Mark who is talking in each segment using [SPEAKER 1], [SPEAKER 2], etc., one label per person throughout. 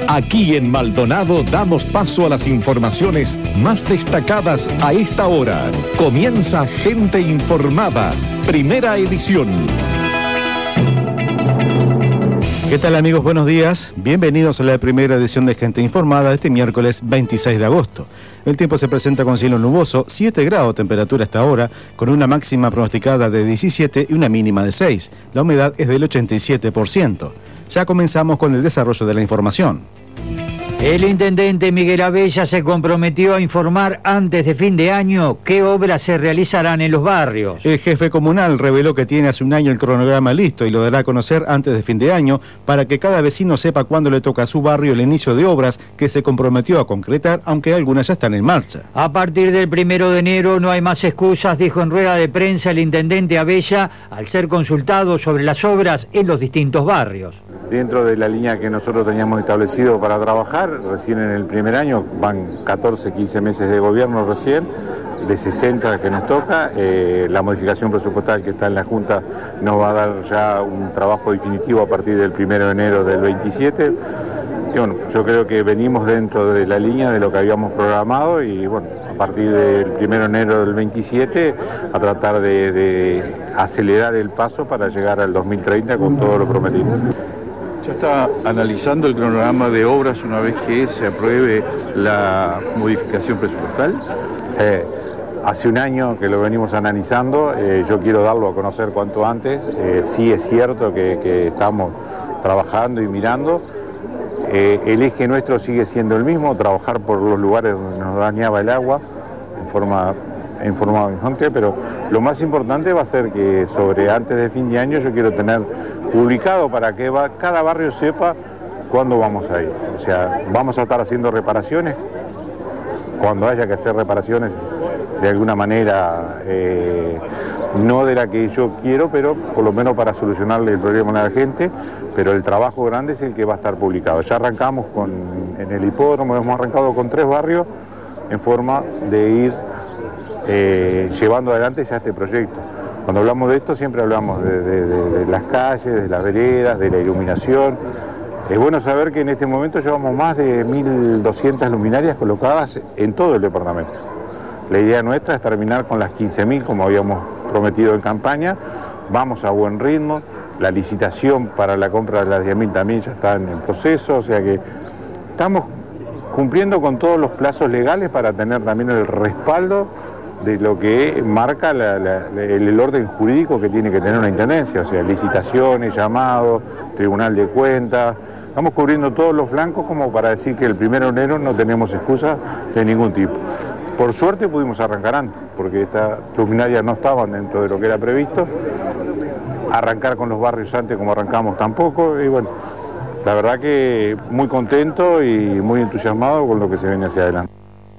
[SPEAKER 1] Aquí en Maldonado damos paso a las informaciones más destacadas a esta hora. Comienza Gente Informada, primera edición.
[SPEAKER 2] ¿Qué tal, amigos? Buenos días. Bienvenidos a la primera edición de Gente Informada de este miércoles 26 de agosto. El tiempo se presenta con cielo nuboso, 7 grados temperatura hasta ahora, con una máxima pronosticada de 17 y una mínima de 6. La humedad es del 87%. Ya comenzamos con el desarrollo de la información.
[SPEAKER 3] El intendente Miguel Abella se comprometió a informar antes de fin de año qué obras se realizarán en los barrios.
[SPEAKER 2] El jefe comunal reveló que tiene hace un año el cronograma listo y lo dará a conocer antes de fin de año para que cada vecino sepa cuándo le toca a su barrio el inicio de obras que se comprometió a concretar, aunque algunas ya están en marcha.
[SPEAKER 3] A partir del 1 de enero no hay más excusas, dijo en rueda de prensa el intendente Abella al ser consultado sobre las obras en los distintos barrios.
[SPEAKER 4] Dentro de la línea que nosotros teníamos establecido para trabajar, recién en el primer año, van 14, 15 meses de gobierno recién, de 60 que nos toca, la modificación presupuestal que está en la Junta nos va a dar ya un trabajo definitivo a partir del 1 de enero del 27. Y bueno, yo creo que venimos dentro de la línea de lo que habíamos programado y bueno, a partir del 1 de enero del 27 a tratar de acelerar el paso para llegar al 2030 con todo lo prometido.
[SPEAKER 5] ¿Ya está analizando el cronograma de obras una vez que se apruebe la modificación presupuestal?
[SPEAKER 4] Hace un año que lo venimos analizando, yo quiero darlo a conocer cuanto antes. Sí es cierto que estamos trabajando y mirando. El eje nuestro sigue siendo el mismo, trabajar por los lugares donde nos dañaba el agua en forma constante, pero lo más importante va a ser que antes de fin de año yo quiero tener publicado para que cada barrio sepa cuándo vamos a ir. O sea, vamos a estar haciendo reparaciones cuando haya que hacer reparaciones de alguna manera, no de la que yo quiero, pero por lo menos para solucionarle el problema a la gente, pero el trabajo grande es el que va a estar publicado. Ya arrancamos en el hipódromo, hemos arrancado con 3 barrios en forma de ir llevando adelante ya este proyecto. Cuando hablamos de esto siempre hablamos de las calles, de las veredas, de la iluminación. Es bueno saber que en este momento llevamos más de 1.200 luminarias colocadas en todo el departamento. La idea nuestra es terminar con las 15.000 como habíamos prometido en campaña. Vamos a buen ritmo. La licitación para la compra de las 10.000 también ya está en el proceso. O sea que estamos cumpliendo con todos los plazos legales para tener también el respaldo de lo que marca el orden jurídico que tiene que tener una intendencia, o sea, licitaciones, llamados, tribunal de cuentas. Estamos cubriendo todos los flancos como para decir que el 1 de enero no tenemos excusas de ningún tipo. Por suerte pudimos arrancar antes, porque estas luminarias no estaban dentro de lo que era previsto. Arrancar con los barrios antes como arrancamos tampoco, y bueno, la verdad que muy contento y muy entusiasmado con lo que se viene hacia adelante.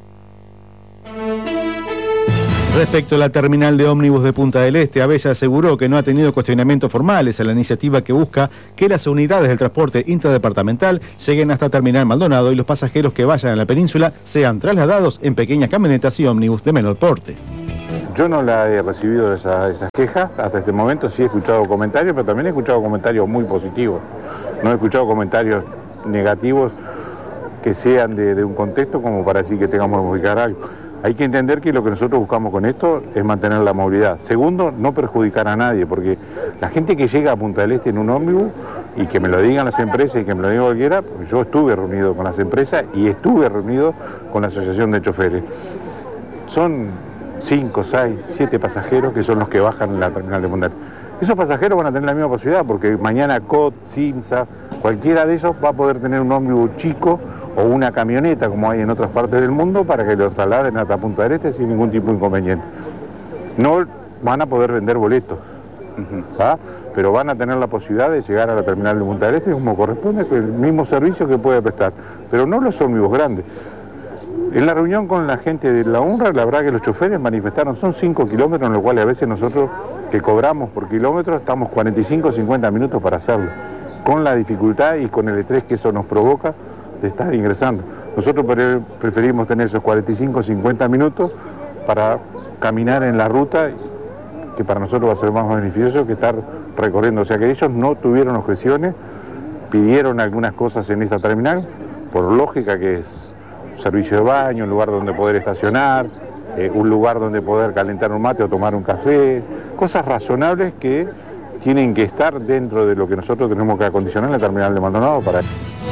[SPEAKER 2] Respecto a la terminal de ómnibus de Punta del Este, Abella aseguró que no ha tenido cuestionamientos formales a la iniciativa que busca que las unidades del transporte interdepartamental lleguen hasta Terminal Maldonado y los pasajeros que vayan a la península sean trasladados en pequeñas camionetas y ómnibus de menor porte.
[SPEAKER 4] Yo no la he recibido esas quejas hasta este momento, sí he escuchado comentarios, pero también he escuchado comentarios muy positivos. No he escuchado comentarios negativos que sean de un contexto como para decir que tengamos que modificar algo. Hay que entender que lo que nosotros buscamos con esto es mantener la movilidad. Segundo, no perjudicar a nadie, porque la gente que llega a Punta del Este en un ómnibus, y que me lo digan las empresas y que me lo diga cualquiera, yo estuve reunido con las empresas y estuve reunido con la Asociación de Choferes. Son 5, 6, 7 pasajeros que son los que bajan en la terminal de Punta del Este. Esos pasajeros van a tener la misma posibilidad, porque mañana COT, CIMSA, cualquiera de esos va a poder tener un ómnibus chico o una camioneta, como hay en otras partes del mundo, para que los trasladen hasta Punta del Este sin ningún tipo de inconveniente. No van a poder vender boletos, ¿va? Pero van a tener la posibilidad de llegar a la terminal de Punta del Este como corresponde, con el mismo servicio que puede prestar, pero no los ómnibus grandes. En la reunión con la gente de la UNRWA, la verdad que los choferes manifestaron, son 5 kilómetros, en los cuales a veces nosotros que cobramos por kilómetro estamos 45 o 50 minutos para hacerlo, con la dificultad y con el estrés que eso nos provoca de estar ingresando. Nosotros preferimos tener esos 45 o 50 minutos para caminar en la ruta, que para nosotros va a ser más beneficioso que estar recorriendo. O sea que ellos no tuvieron objeciones, pidieron algunas cosas en esta terminal, por lógica, que es un servicio de baño, un lugar donde poder estacionar, un lugar donde poder calentar un mate o tomar un café, cosas razonables que tienen que estar dentro de lo que nosotros tenemos que acondicionar en la terminal de Maldonado para...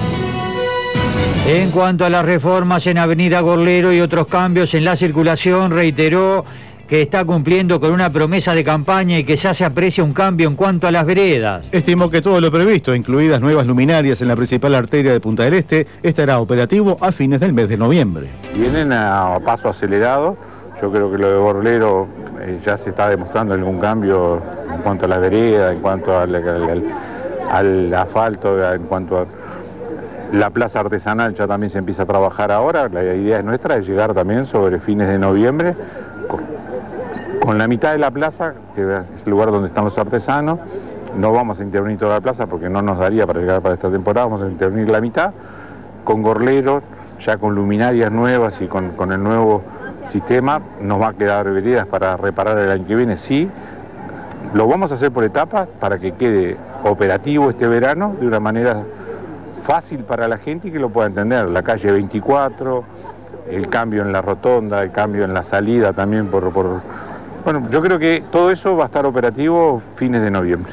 [SPEAKER 3] En cuanto a las reformas en Avenida Gorlero y otros cambios en la circulación, reiteró que está cumpliendo con una promesa de campaña y que ya se aprecia un cambio en cuanto a las veredas.
[SPEAKER 2] Estimó que todo lo previsto, incluidas nuevas luminarias en la principal arteria de Punta del Este, estará operativo a fines del mes de noviembre.
[SPEAKER 4] Vienen a paso acelerado. Yo creo que lo de Gorlero ya se está demostrando algún cambio en cuanto a la vereda, en cuanto al asfalto, en cuanto a la plaza artesanal ya también se empieza a trabajar ahora. La idea nuestra es llegar también sobre fines de noviembre con la mitad de la plaza, que es el lugar donde están los artesanos. No vamos a intervenir toda la plaza porque no nos daría para llegar para esta temporada, vamos a intervenir la mitad, con Gorlero, ya con luminarias nuevas y con el nuevo sistema. Nos va a quedar veredas para reparar el año que viene, sí. Lo vamos a hacer por etapas para que quede operativo este verano de una manera fácil para la gente y que lo pueda entender. La calle 24, el cambio en la rotonda, el cambio en la salida también Bueno, yo creo que todo eso va a estar operativo fines de noviembre.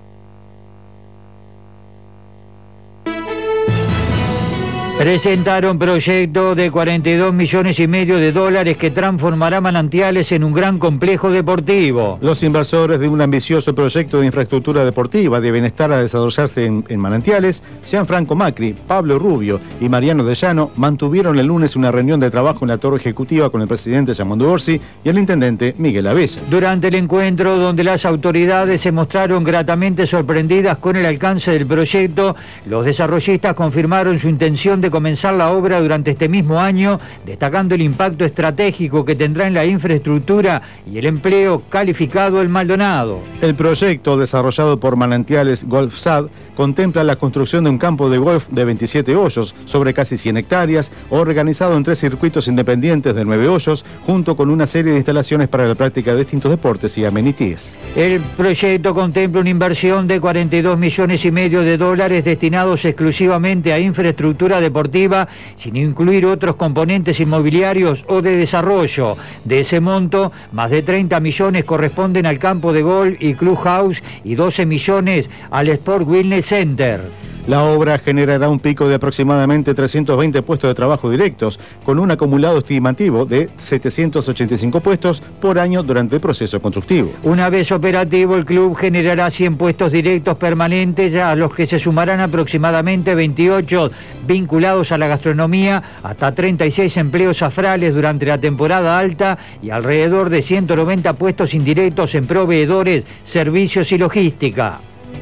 [SPEAKER 3] Presentaron proyecto de 42,5 millones que transformará Manantiales en un gran complejo deportivo.
[SPEAKER 2] Los inversores de un ambicioso proyecto de infraestructura deportiva de bienestar a desarrollarse en Manantiales, Gianfranco Macri, Pablo Rubio y Mariano De Llano, mantuvieron el lunes una reunión de trabajo en la torre ejecutiva con el presidente Yamondo Orsi y el intendente Miguel Abella.
[SPEAKER 3] Durante el encuentro, donde las autoridades se mostraron gratamente sorprendidas con el alcance del proyecto, los desarrollistas confirmaron su intención de comenzar la obra durante este mismo año, destacando el impacto estratégico que tendrá en la infraestructura y el empleo calificado en Maldonado.
[SPEAKER 2] El proyecto, desarrollado por Manantiales Golf SAD, contempla la construcción de un campo de golf de 27 hoyos sobre casi 100 hectáreas, organizado en 3 circuitos independientes de 9 hoyos, junto con una serie de instalaciones para la práctica de distintos deportes y amenities.
[SPEAKER 3] El proyecto contempla una inversión de 42,5 millones destinados exclusivamente a infraestructura deportiva, sin incluir otros componentes inmobiliarios o de desarrollo. De ese monto, más de 30 millones corresponden al campo de golf y clubhouse y 12 millones al Sport Wellness Center.
[SPEAKER 2] La obra generará un pico de aproximadamente 320 puestos de trabajo directos, con un acumulado estimativo de 785 puestos por año durante el proceso constructivo.
[SPEAKER 3] Una vez operativo, el club generará 100 puestos directos permanentes, a los que se sumarán aproximadamente 28 vinculados a la gastronomía, hasta 36 empleos afrales durante la temporada alta y alrededor de 190 puestos indirectos en proveedores, servicios y logística.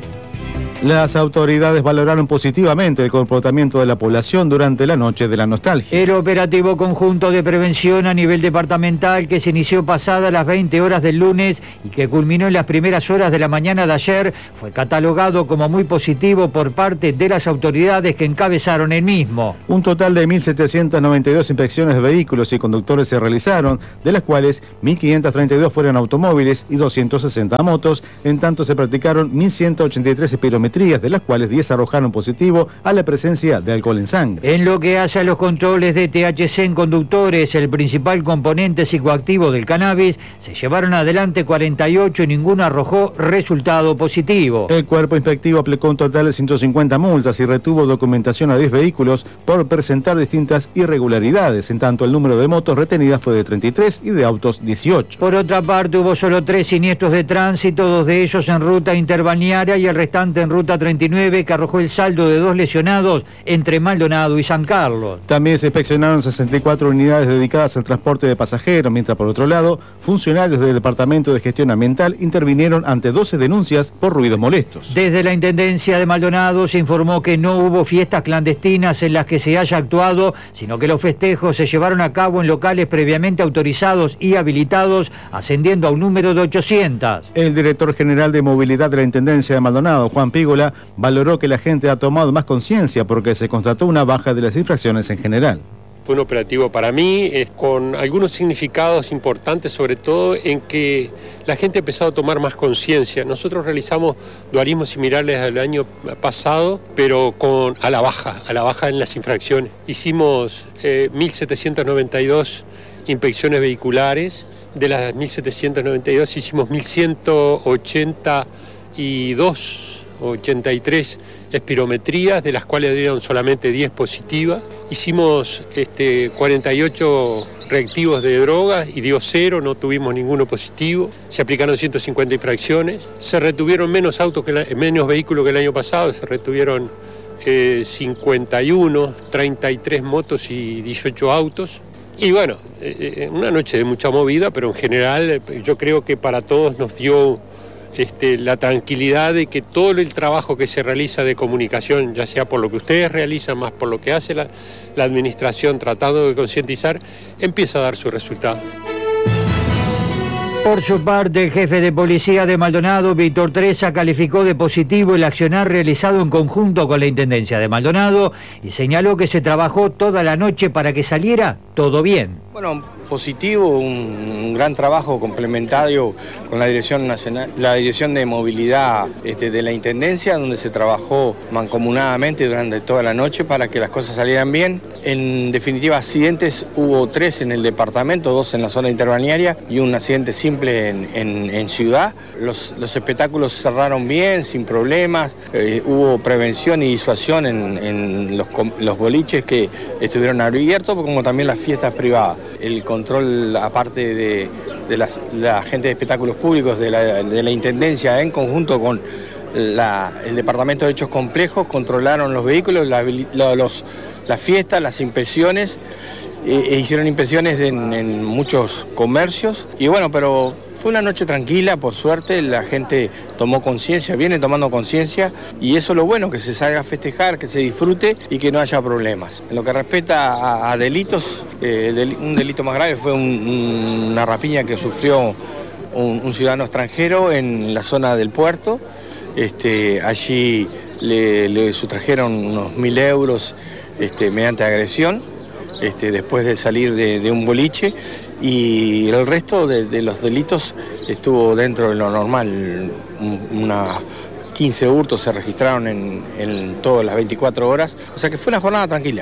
[SPEAKER 2] Las autoridades valoraron positivamente el comportamiento de la población durante la noche de la nostalgia.
[SPEAKER 3] El operativo conjunto de prevención a nivel departamental, que se inició pasadas las 20 horas del lunes y que culminó en las primeras horas de la mañana de ayer, fue catalogado como muy positivo por parte de las autoridades que encabezaron el mismo.
[SPEAKER 2] Un total de 1.792 inspecciones de vehículos y conductores se realizaron, de las cuales 1.532 fueron automóviles y 260 motos. En tanto, se practicaron 1.183 espirometrías, de las cuales 10 arrojaron positivo a la presencia de alcohol en sangre.
[SPEAKER 3] En lo que hace a los controles de THC en conductores, el principal componente psicoactivo del cannabis, se llevaron adelante 48 y ninguno arrojó resultado positivo.
[SPEAKER 2] El cuerpo inspectivo aplicó un total de 150 multas y retuvo documentación a 10 vehículos por presentar distintas irregularidades. En tanto, el número de motos retenidas fue de 33 y de autos 18.
[SPEAKER 3] Por otra parte, hubo solo 3 siniestros de tránsito, 2 de ellos en ruta interbalnearia y el restante en ruta 39, que arrojó el saldo de 2 lesionados entre Maldonado y San Carlos.
[SPEAKER 2] También se inspeccionaron 64 unidades dedicadas al transporte de pasajeros, mientras por otro lado, funcionarios del Departamento de Gestión Ambiental intervinieron ante 12 denuncias por ruidos molestos.
[SPEAKER 3] Desde la Intendencia de Maldonado se informó que no hubo fiestas clandestinas en las que se haya actuado, sino que los festejos se llevaron a cabo en locales previamente autorizados y habilitados, ascendiendo a un número de 800.
[SPEAKER 2] El director general de Movilidad de la Intendencia de Maldonado, Juan Pígola, valoró que la gente ha tomado más conciencia porque se constató una baja de las infracciones en general.
[SPEAKER 6] Fue un operativo para mí con algunos significados importantes, sobre todo en que la gente ha empezado a tomar más conciencia. Nosotros realizamos dualismos similares al año pasado, pero a la baja en las infracciones. Hicimos 1.792 inspecciones vehiculares. De las 1.792 hicimos 1.182, 83 de las cuales dieron solamente 10 positivas. Hicimos 48 reactivos de drogas y dio 0, no tuvimos ninguno positivo. Se aplicaron 150 infracciones. Se retuvieron menos vehículos que el año pasado, se retuvieron 51, 33 motos y 18 autos. Y bueno, una noche de mucha movida, pero en general yo creo que para todos nos dio la tranquilidad de que todo el trabajo que se realiza de comunicación, ya sea por lo que ustedes realizan, más por lo que hace la administración tratando de concientizar, empieza a dar su resultado.
[SPEAKER 3] Por su parte, el jefe de policía de Maldonado, Víctor Treza, calificó de positivo el accionar realizado en conjunto con la Intendencia de Maldonado y señaló que se trabajó toda la noche para que saliera todo bien.
[SPEAKER 7] Bueno, positivo, un gran trabajo complementario con la Dirección Nacional, la Dirección de Movilidad de la Intendencia, donde se trabajó mancomunadamente durante toda la noche para que las cosas salieran bien. En definitiva, accidentes hubo 3 en el departamento, 2 en la zona interbalnearia y un accidente simple en ciudad. Los espectáculos cerraron bien, sin problemas, hubo prevención y disuasión en los boliches que estuvieron abiertos, como también las fiestas privadas. El control, aparte de la gente de espectáculos públicos de la Intendencia, en conjunto con el Departamento de Hechos Complejos, controlaron los vehículos, las fiestas, las inspecciones, hicieron inspecciones en muchos comercios. Y bueno, pero fue una noche tranquila, por suerte, la gente tomó conciencia, viene tomando conciencia, y eso es lo bueno, que se salga a festejar, que se disfrute y que no haya problemas. En lo que respecta a delitos, un delito más grave fue una rapiña que sufrió un ciudadano extranjero en la zona del puerto. Allí le sustrajeron unos 1.000 euros mediante agresión, después de salir de un boliche, y el resto de los delitos estuvo dentro de lo normal. Unas 15 hurtos se registraron en todas las 24 horas, o sea que fue una jornada tranquila.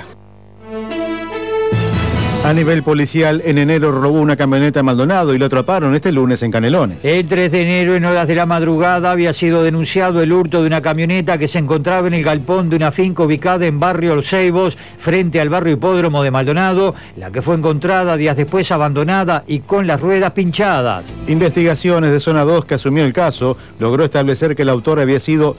[SPEAKER 2] A nivel policial, en enero robó una camioneta en Maldonado y lo atraparon este lunes en Canelones.
[SPEAKER 3] El 3 de enero, en horas de la madrugada, había sido denunciado el hurto de una camioneta que se encontraba en el galpón de una finca ubicada en barrio Los Ceibos, frente al barrio Hipódromo de Maldonado, la que fue encontrada días después abandonada y con las ruedas pinchadas.
[SPEAKER 2] Investigaciones de Zona 2, que asumió el caso, logró establecer que el autor había sido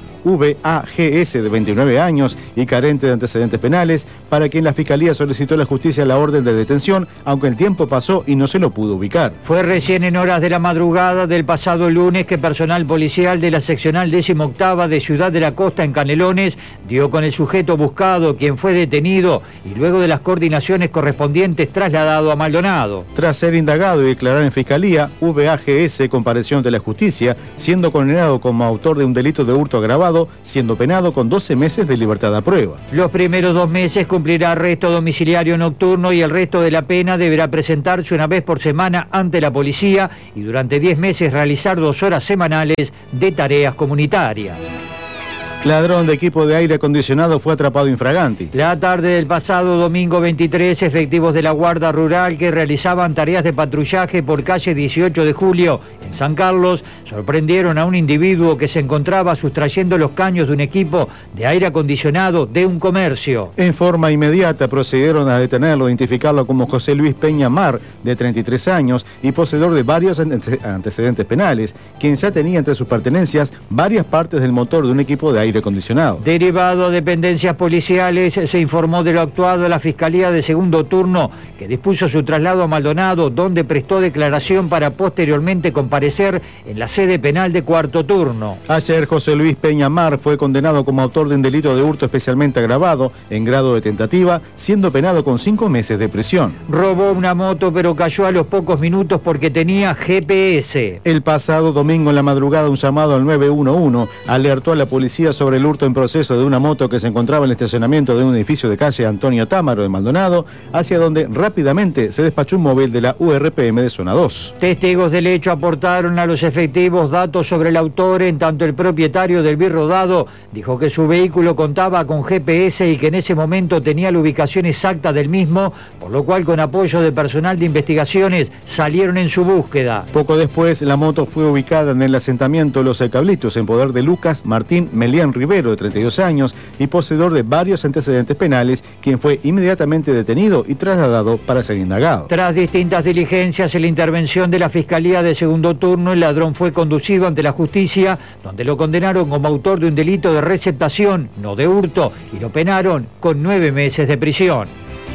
[SPEAKER 2] VAGS, de 29 años y carente de antecedentes penales, para quien la Fiscalía solicitó a la justicia la orden de detención, aunque el tiempo pasó y no se lo pudo ubicar.
[SPEAKER 3] Fue recién en horas de la madrugada del pasado lunes que personal policial de la seccional 18ª de Ciudad de la Costa en Canelones dio con el sujeto buscado, quien fue detenido y luego de las coordinaciones correspondientes trasladado a Maldonado.
[SPEAKER 2] Tras ser indagado y declarar en Fiscalía, VAGS compareció ante la justicia, siendo condenado como autor de un delito de hurto agravado, siendo penado con 12 meses de libertad a prueba.
[SPEAKER 3] Los primeros 2 meses cumplirá arresto domiciliario nocturno y el resto de la pena deberá presentarse una vez por semana ante la policía y durante 10 meses realizar 2 horas semanales de tareas comunitarias.
[SPEAKER 2] Ladrón de equipo de aire acondicionado fue atrapado infraganti.
[SPEAKER 3] La tarde del pasado domingo 23, efectivos de la Guardia Rural que realizaban tareas de patrullaje por calle 18 de Julio, en San Carlos, sorprendieron a un individuo que se encontraba sustrayendo los caños de un equipo de aire acondicionado de un comercio.
[SPEAKER 2] En forma inmediata procedieron a detenerlo, identificarlo como José Luis Peña Mar, de 33 años y poseedor de varios antecedentes penales, quien ya tenía entre sus pertenencias varias partes del motor de un equipo de aire acondicionado.
[SPEAKER 3] Derivado a dependencias policiales, se informó de lo actuado a la Fiscalía de Segundo Turno, que dispuso su traslado a Maldonado, donde prestó declaración para posteriormente comparecer en la sede penal de Cuarto Turno.
[SPEAKER 2] Ayer José Luis Peña Mar fue condenado como autor de un delito de hurto especialmente agravado en grado de tentativa, siendo penado con 5 meses de prisión.
[SPEAKER 3] Robó una moto pero cayó a los pocos minutos porque tenía GPS.
[SPEAKER 2] El pasado domingo en la madrugada un llamado al 911 alertó a la policía sobre el hurto en proceso de una moto que se encontraba en el estacionamiento de un edificio de calle Antonio Támaro de Maldonado, hacia donde rápidamente se despachó un móvil de la URPM de Zona 2.
[SPEAKER 3] Testigos del hecho aportaron a los efectivos datos sobre el autor, en tanto el propietario del bien rodado dijo que su vehículo contaba con GPS y que en ese momento tenía la ubicación exacta del mismo, por lo cual con apoyo de personal de investigaciones salieron en su búsqueda.
[SPEAKER 2] Poco después, la moto fue ubicada en el asentamiento Los Cablitos, en poder de Lucas Martín Melián Rivero, de 32 años, y poseedor de varios antecedentes penales, quien fue inmediatamente detenido y trasladado para ser indagado.
[SPEAKER 3] Tras distintas diligencias en la intervención de la Fiscalía de Segundo Turno, el ladrón fue conducido ante la justicia, donde lo condenaron como autor de un delito de receptación, no de hurto, y lo penaron con 9 meses de prisión.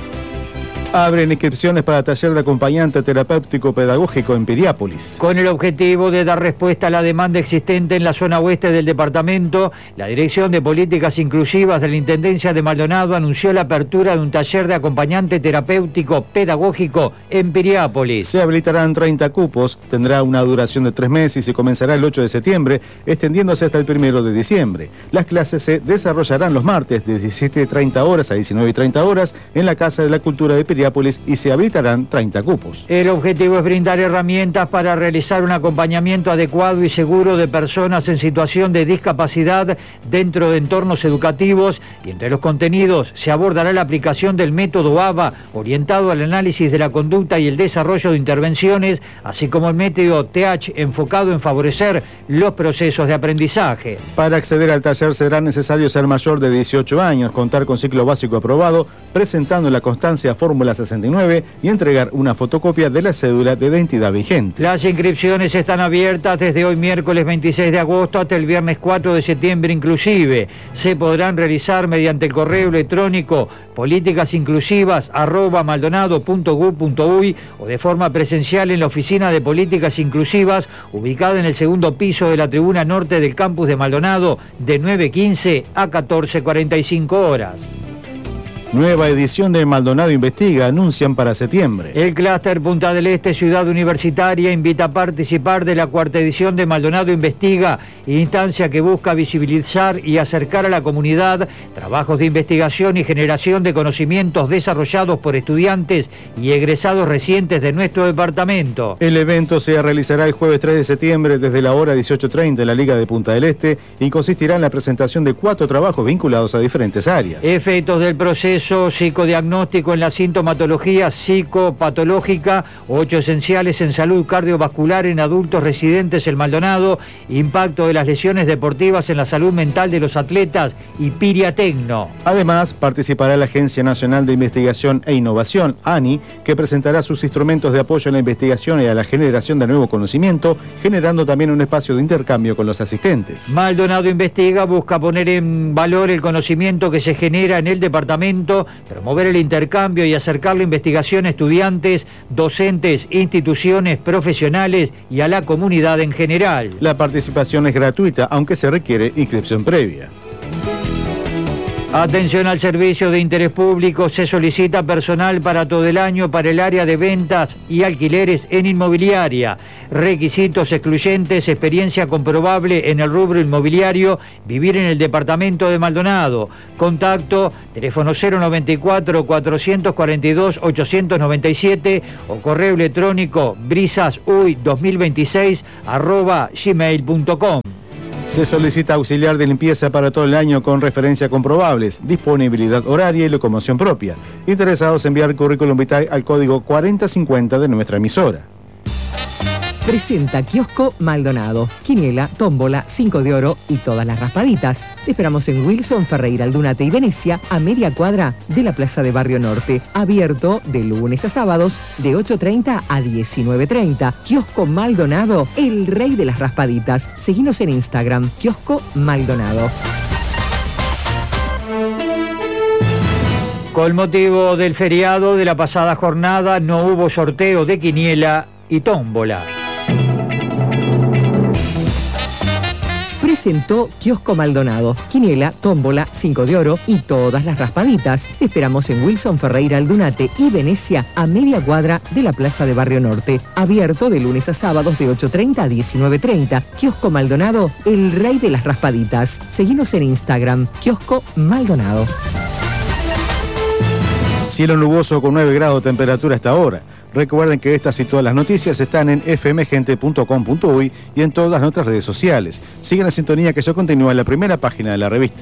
[SPEAKER 2] Abren inscripciones para taller de acompañante terapéutico pedagógico en Piriápolis.
[SPEAKER 3] Con el objetivo de dar respuesta a la demanda existente en la zona oeste del departamento, la Dirección de Políticas Inclusivas de la Intendencia de Maldonado anunció la apertura de un taller de acompañante terapéutico pedagógico en Piriápolis.
[SPEAKER 2] Se habilitarán 30 cupos, tendrá una duración de 3 meses y comenzará el 8 de septiembre, extendiéndose hasta el 1 de diciembre. Las clases se desarrollarán los martes de 17:30 horas a 19:30 horas en la Casa de la Cultura de Piriápolis y se habilitarán 30 cupos.
[SPEAKER 3] El objetivo es brindar herramientas para realizar un acompañamiento adecuado y seguro de personas en situación de discapacidad dentro de entornos educativos, y entre los contenidos se abordará la aplicación del método ABA orientado al análisis de la conducta y el desarrollo de intervenciones, así como el método TH enfocado en favorecer los procesos de aprendizaje.
[SPEAKER 2] Para acceder al taller será necesario ser mayor de 18 años, contar con ciclo básico aprobado, presentando la constancia Fórmula 69 y entregar una fotocopia de la cédula de identidad vigente.
[SPEAKER 3] Las inscripciones están abiertas desde hoy miércoles 26 de agosto hasta el viernes 4 de septiembre inclusive. Se podrán realizar mediante el correo electrónico políticasinclusivas@maldonado.gov.uy o de forma presencial en la Oficina de Políticas Inclusivas, ubicada en el segundo piso de la tribuna norte del campus de Maldonado, de 9:15 a 14:45 horas.
[SPEAKER 2] Nueva edición de Maldonado Investiga, anuncian para septiembre.
[SPEAKER 3] El clúster Punta del Este Ciudad Universitaria invita a participar de la 4ª edición de Maldonado Investiga, instancia que busca visibilizar y acercar a la comunidad trabajos de investigación y generación de conocimientos desarrollados por estudiantes y egresados recientes de nuestro departamento.
[SPEAKER 2] El evento se realizará el jueves 3 de septiembre desde la hora 18:30 en la Liga de Punta del Este y consistirá en la presentación de 4 trabajos vinculados a diferentes áreas.
[SPEAKER 3] Efectos del proceso psicodiagnóstico en la sintomatología psicopatológica, 8 esenciales en salud cardiovascular en adultos residentes en Maldonado, impacto de las lesiones deportivas en la salud mental de los atletas y Piriatecno.
[SPEAKER 2] Además, participará la Agencia Nacional de Investigación e Innovación, ANI, que presentará sus instrumentos de apoyo a la investigación y a la generación de nuevo conocimiento, generando también un espacio de intercambio con los asistentes.
[SPEAKER 3] Maldonado Investiga busca poner en valor el conocimiento que se genera en el departamento, promover el intercambio y acercar la investigación a estudiantes, docentes, instituciones, profesionales y a la comunidad en general.
[SPEAKER 2] La participación es gratuita, aunque se requiere inscripción previa.
[SPEAKER 3] Atención al servicio de interés público, se solicita personal para todo el año para el área de ventas y alquileres en inmobiliaria. Requisitos excluyentes, experiencia comprobable en el rubro inmobiliario, vivir en el departamento de Maldonado. Contacto, teléfono 094 442 897 o correo electrónico brisasuy2026@gmail.com.
[SPEAKER 2] Se solicita auxiliar de limpieza para todo el año con referencia comprobables, disponibilidad horaria y locomoción propia. Interesados, enviar currículum vitae al código 4050 de nuestra emisora.
[SPEAKER 8] Presenta Kiosco Maldonado, quiniela, tómbola, 5 de oro y todas las raspaditas. Te esperamos en Wilson, Ferreira, Aldunate y Venecia, a media cuadra de la Plaza de Barrio Norte. Abierto de lunes a sábados de 8:30 a 19:30. Kiosco Maldonado, el rey de las raspaditas. Seguinos en Instagram, Kiosco Maldonado.
[SPEAKER 3] Con motivo del feriado de la pasada jornada no hubo sorteo de quiniela y tómbola.
[SPEAKER 8] presentó Kiosco Maldonado. Quiniela, tómbola, 5 de oro y todas las raspaditas. Te esperamos en Wilson Ferreira Aldunate y Venecia, a media cuadra de la Plaza de Barrio Norte. Abierto de lunes a sábados de 8:30 a 19:30. Kiosco Maldonado, el rey de las raspaditas. Seguinos en Instagram, Kiosco Maldonado.
[SPEAKER 2] Cielo nuboso con 9 grados de temperatura hasta ahora. Recuerden que estas y todas las noticias están en fmgente.com.uy y en todas nuestras redes sociales. Sigan la sintonía que ya continúa en la primera página de la revista.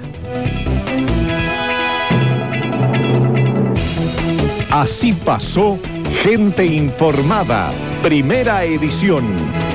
[SPEAKER 1] Así pasó Gente Informada, primera edición.